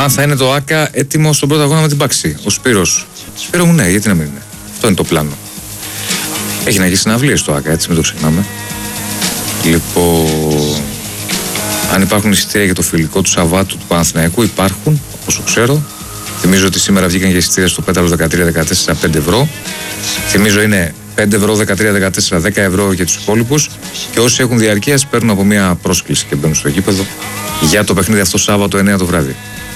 Αν θα είναι το ΆΚΑ έτοιμο στον πρώτο αγώνα με την Πάξη. Ο Σπύρος. Σπύρο μου, ναι, γιατί να μην είναι. Αυτό είναι το πλάνο. Έχει να γίνει συναυλίες στο ΆΚΑ, έτσι, μην το ξεχνάμε. Λοιπόν, αν υπάρχουν εισιτήρια για το φιλικό του Σαββάτου του Παναθηναϊκού, υπάρχουν, όσο ξέρω. Θυμίζω ότι σήμερα βγήκαν για εισιτήρια στο Πέταλο 13-14 5 ευρώ. Θυμίζω είναι 5 ευρώ, 13-14, 10 ευρώ για τους υπόλοιπους. Και όσοι έχουν διαρκείας παίρνουν από μια πρόσκληση και μπαίνουν στο γήπεδο για το παιχνίδι αυτό Σάββατο 9 το βράδυ.